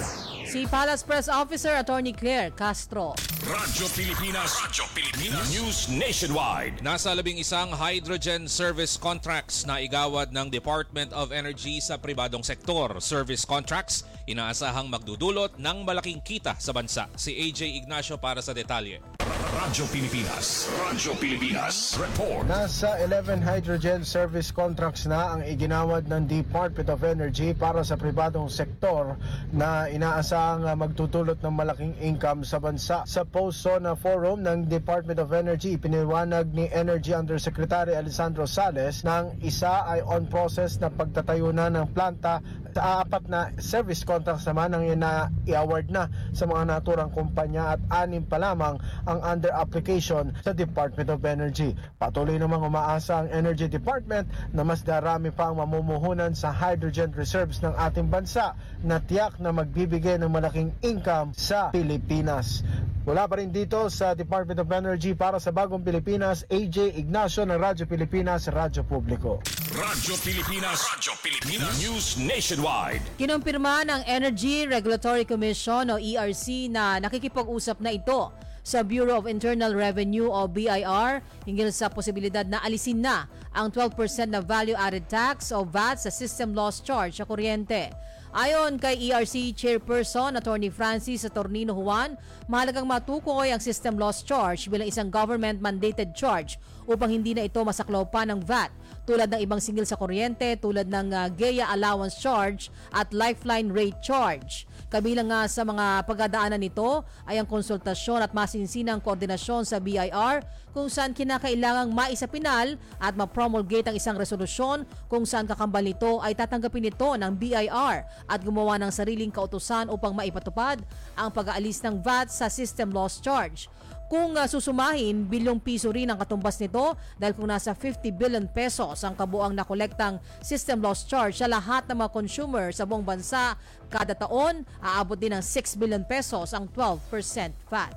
Si Palace Press Officer Attorney Claire Castro. Radyo Pilipinas, Radyo Pilipinas, News Nationwide. Nasa labing isang hydrogen service contracts na igawad ng Department of Energy sa pribadong sektor. Service contracts, inaasahang magdudulot ng malaking kita sa bansa. Si A J Ignacio para sa detalye. Radyo Pilipinas, Radyo Pilipinas, report. Nasa eleven hydrogen service contracts na ang iginawad ng Department of Energy para sa pribadong sektor na inaasahang magtutulot ng malaking income sa bansa. Sa post-SONA forum ng Department of Energy, piniwanag ni Energy Undersecretary Alessandro Sales na ang isa ay on-process na pagtatayo na ng planta. Sa apat na service contracts naman ang ina-i-award na sa mga naturang kumpanya at anim pa lamang ang under application sa Department of Energy. Patuloy namang umaasa ang Energy Department na mas darami pa ang mamumuhunan sa hydrogen reserves ng ating bansa na tiyak na magbibigay ng malaking income sa Pilipinas. Wala pa rin dito sa Department of Energy para sa Bagong Pilipinas, A J Ignacio ng Radyo Pilipinas, Radyo Publiko. Radyo Pilipinas, Radyo Pilipinas, News Nationwide. Kinumpirma ng Energy Regulatory Commission o E R C na nakikipag-usap na ito sa Bureau of Internal Revenue o B I R hinggil sa posibilidad na alisin na ang twelve percent na value-added tax o V A T sa system loss charge sa kuryente. Ayon kay E R C Chairperson Attorney Francis Saturnino Juan, mahalagang matukoy ang system loss charge bilang isang government-mandated charge upang hindi na ito masaklaw pa ng V A T tulad ng ibang singil sa kuryente tulad ng uh, G E A allowance charge at lifeline rate charge. Kabilang nga sa mga pagdadaanan nito ay ang konsultasyon at masinsinang koordinasyon sa B I R kung saan kinakailangang maisapinal at ma-promulgate ang isang resolusyon kung saan kakambal nito ay tatanggapin ito ng B I R at gumawa ng sariling kautusan upang maipatupad ang pag-aalis ng V A T sa system loss charge. Kung uh, susumahin, bilyong piso rin ang katumbas nito dahil kung nasa fifty billion pesos ang kabuang nakolektang system loss charge sa lahat ng mga consumer sa buong bansa, kada taon aabot din ng six billion pesos ang twelve percent V A T.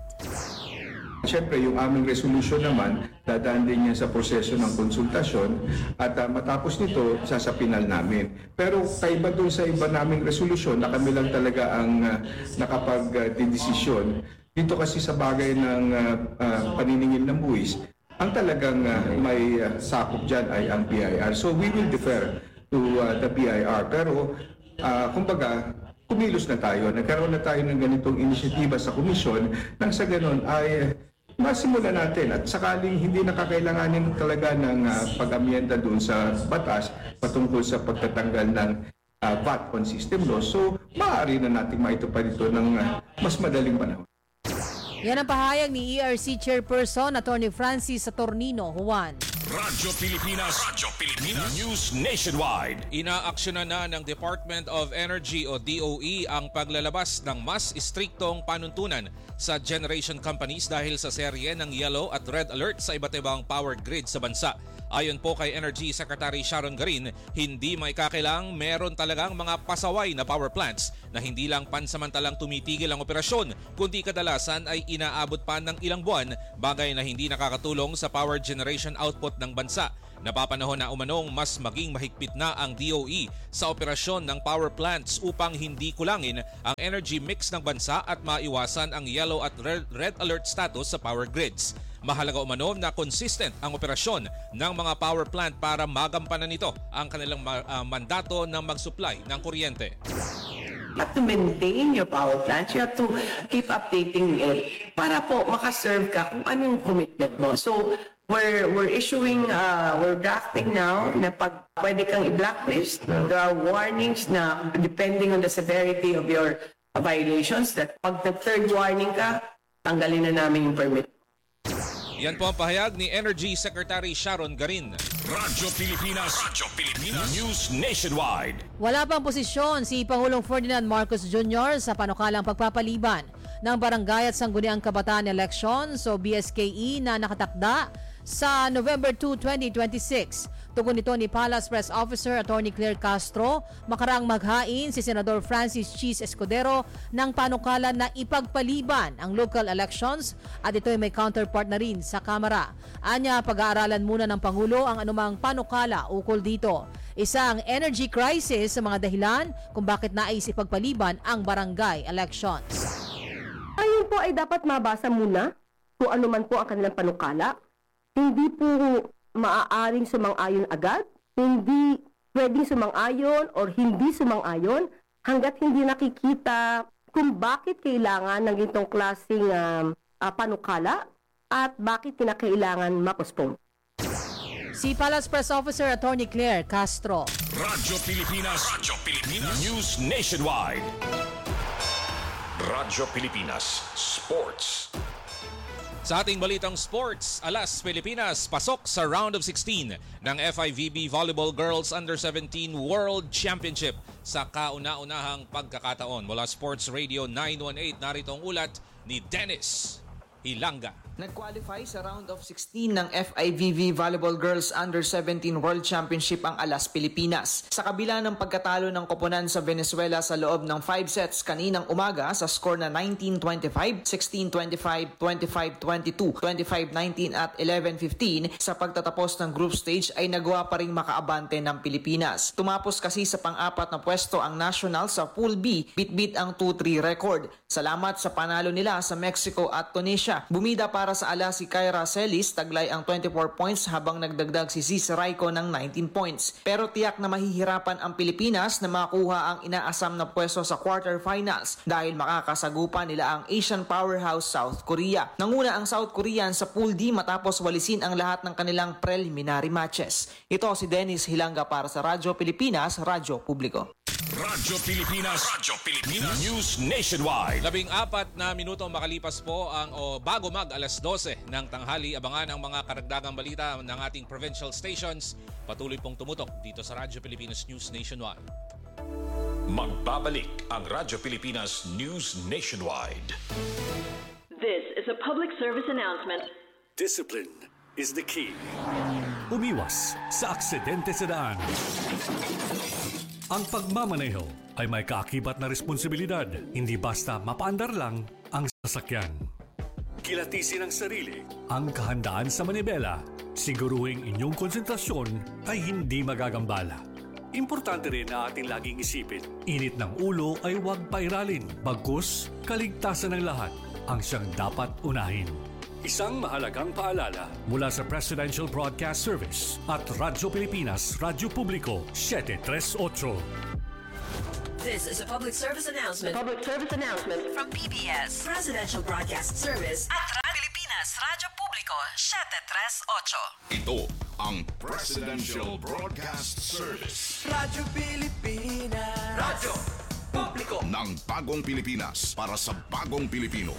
Siyempre, yung aming resolution naman, dadaan din yan sa proseso ng konsultasyon at uh, matapos nito, sasapinal namin. Pero kaiba doon sa iba naming resolution na kami lang talaga ang uh, nakapag-desisyon. Dito kasi sa bagay ng uh, uh, paniningil ng buwis, ang talagang uh, may uh, sakop dyan ay ang B I R. So we will defer to uh, the B I R. Pero uh, kumbaga, kumilos na tayo. Nagkaroon na tayo ng ganitong inisyatiba sa komisyon nang sa ganon ay masimula natin at sakaling hindi nakakailanganin talaga ng uh, pag-amyenda doon sa batas patungkol sa pagtatanggal ng uh, V A T on system law. So maaari na natin maitupad ito ng uh, mas madaling panahon. Yan ang pahayag ni E R C Chairperson Attorney Francis Saturnino Juan. Radyo Pilipinas, Radyo Pilipinas News Nationwide. Inaaksyonan na ng Department of Energy o D O E ang paglalabas ng mas istriktong panuntunan sa generation companies dahil sa serye ng yellow at red alert sa iba't ibang power grid sa bansa. Ayon po kay Energy Secretary Sharon Garin, hindi may kakilang meron talagang mga pasaway na power plants na hindi lang pansamantalang tumitigil ang operasyon, kundi kadalasan ay inaabot pa ng ilang buwan, bagay na hindi nakakatulong sa power generation output ng bansa. Napapanahon na umanong mas maging mahigpit na ang D O E sa operasyon ng power plants upang hindi kulangin ang energy mix ng bansa at maiwasan ang yellow at red, red alert status sa power grids. Mahalaga umano na consistent ang operasyon ng mga power plant para magampanan nito ang kanilang uh, mandato ng mag-supply ng kuryente. You have to maintain your power plants. You have to keep updating it para po makaserve ka kung anong commitment mo. So, we're we're issuing, uh, we're drafting now na pag pwede kang i-blacklist, there are warnings na depending on the severity of your violations that pag nag-third warning ka, tanggalin na namin yung permit. Yan po ang pahayag ni Energy Secretary Sharon Garin. Radyo Pilipinas, Radyo Pilipinas News Nationwide. Wala pang posisyon si Pangulong Ferdinand Marcos Junior sa panukalang pagpapaliban ng Barangay at Sangguniang Kabataan Elections o B S K E na nakatakda sa November second, twenty twenty-six. Tugon nito ni Palace Press Officer Attorney Claire Castro, makaraang maghain si Senador Francis Cheese Escudero ng panukala na ipagpaliban ang local elections at ito ay may counterpart na rin sa Kamara. Anya, pag-aaralan muna ng Pangulo ang anumang panukala ukol dito. Isa ang energy crisis sa mga dahilan kung bakit nais ipagpaliban ang barangay elections. Ayun po ay dapat mabasa muna kung ano man po ang kanilang panukala. Hindi po maaaring sumang-ayon agad, hindi pwedeng sumang-ayon or hindi sumang-ayon hanggat hindi nakikita kung bakit kailangan ng itong klaseng uh, uh, panukala at bakit kinakailangan ma-postpone. Si Palace Press Officer Attorney Claire Castro. Radyo Pilipinas, Radyo Pilipinas News Nationwide. Radyo Pilipinas Sports. Sa ating balitang sports, Alas Pilipinas pasok sa round of sixteen ng F I V B Volleyball Girls Under seventeen World Championship sa kauna-unahang pagkakataon. Mula Sports Radio nine one eight, narito ang ulat ni Dennis Hilanga. Nag-qualify sa round of sixteen ng F I V V Volleyball Girls Under seventeen World Championship ang Alas Pilipinas. Sa kabila ng pagkatalo ng koponan sa Venezuela sa loob ng five sets kaninang umaga sa score na nineteen twenty-five, sixteen twenty-five, twenty-five twenty-two, twenty-five nineteen at eleven fifteen, sa pagtatapos ng group stage ay nagawa pa ring makaabante ng Pilipinas. Tumapos kasi sa pang-apat na pwesto ang national sa Pool B, bit-bit ang two three record. Salamat sa panalo nila sa Mexico at Tunisia. Bumida para Para sa Alas si Kyra Celis, taglay ang twenty-four points habang nagdagdag si Ziz Raico ng nineteen points. Pero tiyak na mahihirapan ang Pilipinas na makuha ang inaasam na pwesto sa quarterfinals dahil makakasagupan nila ang Asian powerhouse South Korea. Nanguna ang South Korean sa Pool D matapos walisin ang lahat ng kanilang preliminary matches. Ito si Dennis Hilanga para sa Radyo Pilipinas, Radyo Publiko. Radyo Pilipinas, Radyo Pilipinas News Nationwide. Labing apat na minutong makalipas po ang o bago mag alas dose ng tanghali. Abangan ang mga karagdagang balita ng ating provincial stations. Patuloy pong tumutok dito sa Radyo Pilipinas News Nationwide. Magbabalik ang Radyo Pilipinas News Nationwide. This is a public service announcement. Discipline is the key. Umiwas sa aksidente sa daan. Ang pagmamaneho ay may kaakibat na responsibilidad, hindi basta mapaandar lang ang sasakyan. Kilatisin ang sarili, ang kahandaan sa manibela, siguruhing inyong konsentrasyon ay hindi magagambala. Importante rin na ating laging isipin, init ng ulo ay huwag pairalin, bagkus kaligtasan ng lahat ang siyang dapat unahin. Isang mahalagang paalala mula sa Presidential Broadcast Service at Radyo Pilipinas, Radyo Publiko, seven thirty-eight. This is a public service announcement. Public service announcement From P B S, Presidential Broadcast Service at Radyo Pilipinas, Radyo Publiko, seven thirty-eight. Ito ang Presidential Broadcast Service Radyo Pilipinas. Radyo Publiko ng Bagong Pilipinas para sa Bagong Pilipino.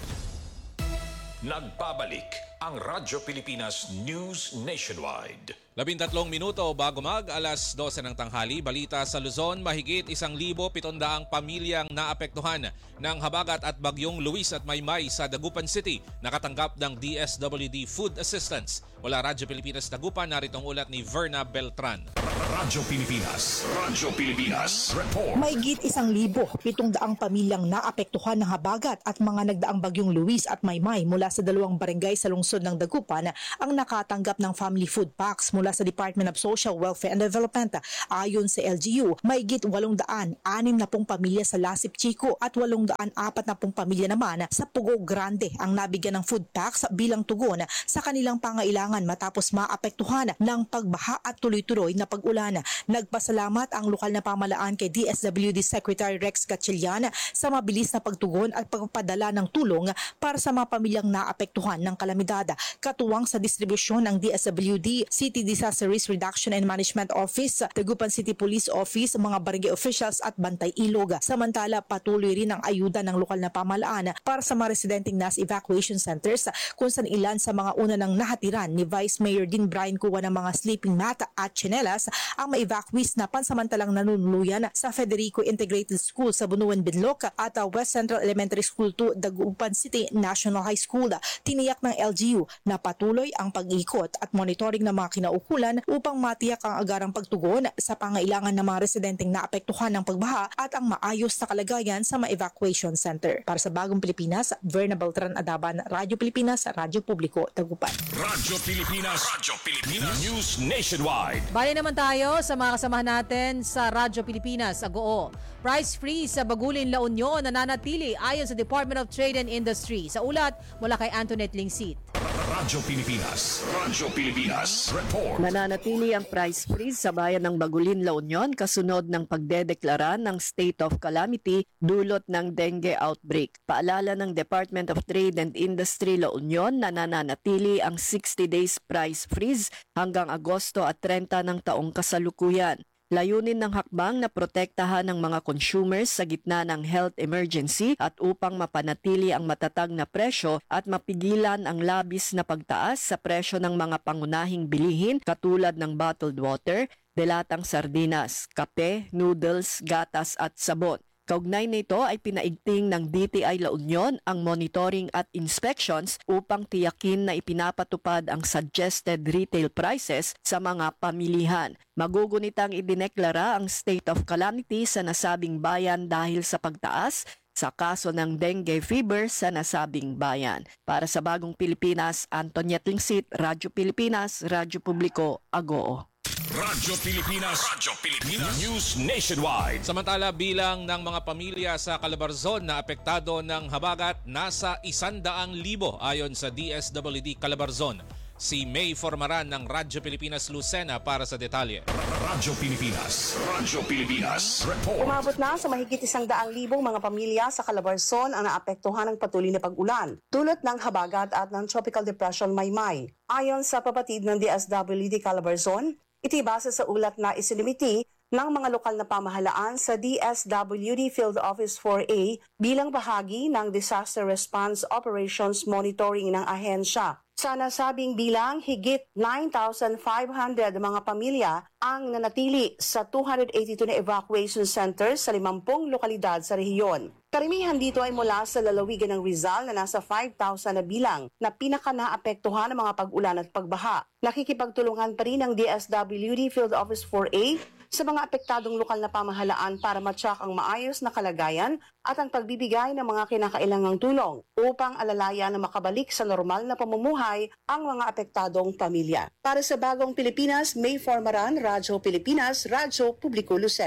Nagbabalik ang Radyo Pilipinas News Nationwide. Labintatlong minuto bago mag alas dose ng tanghali, balita sa Luzon, mahigit isang libo pitundaang pamilyang naapektuhan ng habagat at bagyong Luis at Maymay sa Dagupan City nakatanggap ng D S W D Food Assistance. Mula Radyo Pilipinas Dagupan, naritong ulat ni Verna Beltran. Radyo Pilipinas, Radyo Pilipinas, report. Mahigit isang libo, pitong daang pamilyang naapektuhan ng habagat at mga nagdaang bagyong Luis at Maymay mula sa dalawang barangay sa lungsod ng Dagupan ang nakatanggap ng family food packs mula sa Department of Social Welfare and Development. Ayon sa L G U, mahigit walong daan anim na pong pamilya sa Lasip Chico at walong daan apat na pong pamilya naman sa Pugo Grande ang nabigyan ng food packs bilang tugon sa kanilang pangailangan matapos maapektuhan ng pagbaha at tuloy-tuloy na pag-ulan. Nagpasalamat ang lokal na pamahalaan kay D S W D Secretary Rex Gatchalian sa mabilis na pagtugon at pagpapadala ng tulong para sa mga pamilyang naapektuhan ng kalamidad. Katuwang sa distribusyon ng D S W D City Disaster Risk Reduction and Management Office, Dagupan City Police Office, mga barangay officials at Bantay Ilog. Samantala, patuloy rin ang ayuda ng lokal na pamahalaan para sa mga residenteng nasa evacuation centers kung saan ilan sa mga una ng nahatiran ni Vice Mayor Dean Brian kuha ng mga sleeping mat at tsinelas ang ma-evacuees na pansamantalang nanunuluyan sa Federico Integrated School sa Bunuan, Binloc at West Central Elementary School to Dagupan City National High School. Tiniyak ng L G U na patuloy ang pag-ikot at monitoring ng mga kinaukulan upang matiyak ang agarang pagtugon sa pangailangan ng mga residenteng naapektuhan ng pagbaha at ang maayos na kalagayan sa mga evacuation center. Para sa Bagong Pilipinas, Verna Beltran Adaban, Radyo Pilipinas, Radyo Publiko, Dagupan. Radyo Pilipinas, Radyo Pilipinas News Nationwide. Bali naman tayo sa mga kasamahan natin sa Radyo Pilipinas, Agoo. Price freeze sa Bagulin, La Union nananatili ayon sa Department of Trade and Industry. Sa ulat mula kay Antoinette Lingsit. Radyo Pilipinas, Radyo Pilipinas, report. Nananatili ang price freeze sa bayan ng Bagulin, La Union kasunod ng pagdedeklara ng state of calamity dulot ng dengue outbreak. Paalala ng Department of Trade and Industry La Union na nananatili ang sixty days price freeze hanggang Agosto at thirty ng taong kasalukuyan. Layunin ng hakbang na protektahan ng mga consumers sa gitna ng health emergency at upang mapanatili ang matatag na presyo at mapigilan ang labis na pagtaas sa presyo ng mga pangunahing bilihin katulad ng bottled water, delatang sardinas, kape, noodles, gatas at sabon. Kaugnay nito ay pinaigting ng D T I La Union ang monitoring at inspections upang tiyakin na ipinapatupad ang suggested retail prices sa mga pamilihan. Magugunitang idineklara ang state of calamity sa nasabing bayan dahil sa pagtaas sa kaso ng dengue fever sa nasabing bayan. Para sa Bagong Pilipinas, Antoinette Lingsit, Radyo Pilipinas, Radyo Publiko, Agoo. Radyo Pilipinas, Radyo Pilipinas News Nationwide. Samantala, bilang ng mga pamilya sa Calabarzon na apektado ng habagat nasa isandaang libo ayon sa D S W D Calabarzon. Si May Formaran ng Radyo Pilipinas Lucena para sa detalye. Radyo Pilipinas, Radyo Pilipinas, report. Umabot na sa mahigit isang daang libong mga pamilya sa Calabarzon ang naapektuhan ng patuloy na pag-ulan, dulot ng habagat at ng Tropical Depression Maymay. Ayon sa papatid ng D S W D Calabarzon, ito'y base sa ulat na isilimiti ng mga lokal na pamahalaan sa D S W D Field Office four A bilang bahagi ng Disaster Response Operations Monitoring ng ahensya. Sa nasabing bilang, higit nine thousand five hundred mga pamilya ang nanatili sa two hundred eighty-two na evacuation centers sa limampung lokalidad sa rehiyon. Karamihan dito ay mula sa lalawigan ng Rizal na nasa five thousand na bilang na pinaka-naapektuhan ng mga pag-ulan at pagbaha. Nakikipagtulungan pa rin ng D S W D Field Office four A sa mga apektadong lokal na pamahalaan para matsak ang maayos na kalagayan at ang pagbibigay ng mga kinakailangang tulong upang alalayan na makabalik sa normal na pamumuhay ang mga apektadong pamilya. Para sa Bagong Pilipinas, May Formaran, Radyo Pilipinas, Radyo Publiko Lucena.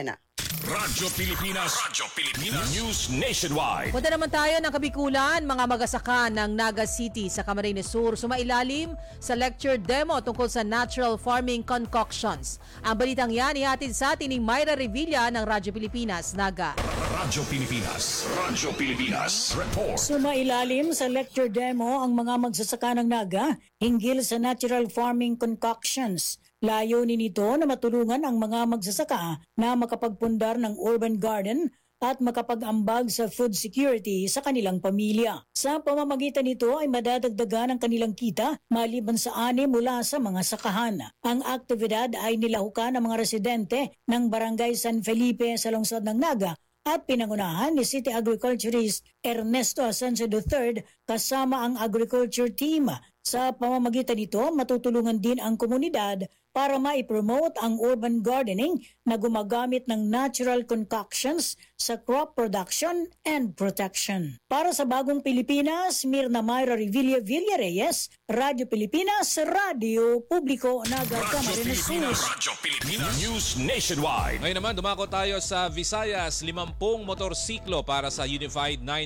Radyo Pilipinas. Radyo Pilipinas. News Nationwide. Punta naman tayo ng Kabikulan, mga magasaka ng Naga City sa Camarines Sur sumailalim sa lecture demo tungkol sa natural farming concoctions. Ang balitang yan ihatid sa atin ni Myra Revilla ng Radyo Pilipinas, Naga. Radyo Pilipinas. Radyo Pilipinas. Report. Sumailalim sa lecture demo ang mga magsasaka ng Naga hinggil sa natural farming concoctions. Layunin nito na matulungan ang mga magsasaka na makapagpundar ng urban garden at makapag-ambag sa food security sa kanilang pamilya. Sa pamamagitan nito ay madadagdagan ang kanilang kita maliban sa ani mula sa mga sakahan. Ang aktibidad ay nilahukan ng mga residente ng Barangay San Felipe sa lungsod ng Naga at pinangunahan ni City Agriculturist Ernesto Asensio the third kasama ang agriculture team. Sa pamamagitan nito, matutulungan din ang komunidad para maipromote ang urban gardening na gumagamit ng natural concoctions sa crop production and protection. Para sa Bagong Pilipinas, Mirna Myra Revilla Villarreyes, Radyo Pilipinas, Radyo Publiko, Naga, Camarines Sur. Radyo Pilipinas News Nationwide. Ngayon naman, dumako tayo sa Visayas, limampung motorsiklo para sa Unified nine